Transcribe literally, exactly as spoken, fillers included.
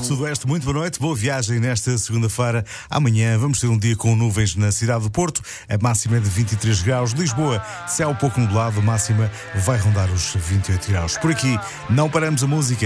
Sudoeste, muito boa noite, boa viagem nesta segunda-feira. Amanhã vamos ter um dia com nuvens na cidade do Porto, a máxima é de vinte e três graus. Lisboa, céu pouco nublado, a máxima vai rondar os vinte e oito graus. Por aqui, não paramos a música.